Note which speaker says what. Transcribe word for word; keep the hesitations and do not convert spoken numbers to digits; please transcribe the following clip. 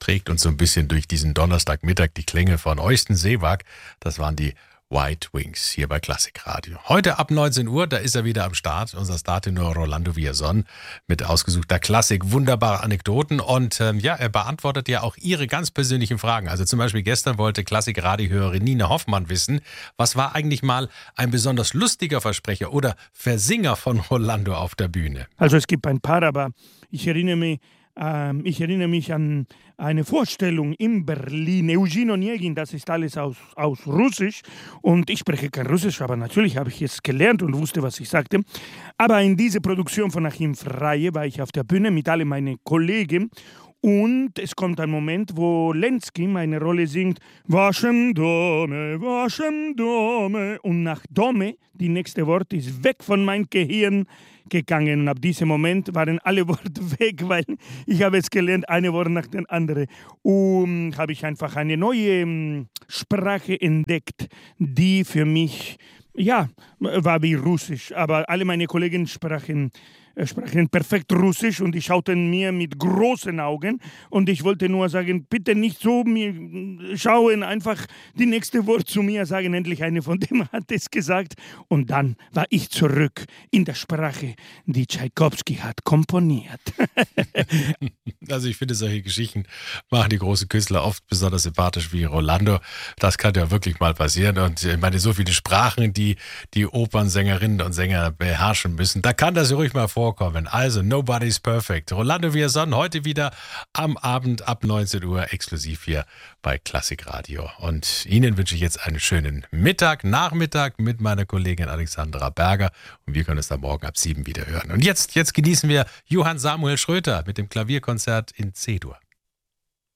Speaker 1: trägt uns so ein bisschen durch diesen Donnerstagmittag die Klänge von Øystein Sevak. Das waren die White Wings hier bei Klassikradio. Heute ab neunzehn Uhr, da ist er wieder am Start, unser Startenor Rolando Villazón mit ausgesuchter Klassik, wunderbare Anekdoten und ähm, ja, er beantwortet ja auch Ihre ganz persönlichen Fragen. Also zum Beispiel gestern wollte Klassikradio-Hörerin Nina Hoffmann wissen, was war eigentlich mal ein besonders lustiger Versprecher oder Versinger von Rolando auf der Bühne?
Speaker 2: Also es gibt ein paar, aber ich erinnere mich, ähm, ich erinnere mich an eine Vorstellung in Berlin. Eugen Onegin, das ist alles aus, aus Russisch und ich spreche kein Russisch, aber natürlich habe ich es gelernt und wusste, was ich sagte. Aber in dieser Produktion von Achim Freie war ich auf der Bühne mit all meinen Kollegen und es kommt ein Moment, wo Lenski meine Rolle singt Waschem Dome, Waschem Dome und nach Dome, die nächste Wort ist weg von meinem Gehirn gegangen und ab diesem Moment waren alle Worte weg, weil ich habe es gelernt, eine Wort nach dem anderen. Und habe ich einfach eine neue um, Sprache entdeckt, die für mich, ja, war wie Russisch. Aber alle meine Kollegen sprachen, äh, sprachen perfekt Russisch und die schauten mir mit großen Augen und ich wollte nur sagen, bitte nicht so mir schauen, einfach die nächste Wort zu mir sagen. Endlich eine von dem hat es gesagt und dann war ich zurück in der Sprache, die Tschaikowski hat komponiert.
Speaker 1: Also ich finde, solche Geschichten machen die großen Künstler oft besonders sympathisch wie Rolando. Das kann ja wirklich mal passieren und ich meine, so viele Sprachen, die die Opernsängerinnen und Sänger beherrschen müssen, da kann das ruhig mal vorkommen. Also, nobody's perfect. Rolando Villazón heute wieder am Abend ab neunzehn Uhr exklusiv hier bei Klassikradio. Und Ihnen wünsche ich jetzt einen schönen Mittag, Nachmittag mit meiner Kollegin Alexandra Berger und wir können es dann morgen ab sieben wieder hören. Und jetzt, jetzt genießen wir Johann Samuel Schröter mit dem Klavierkonzert in C-Dur.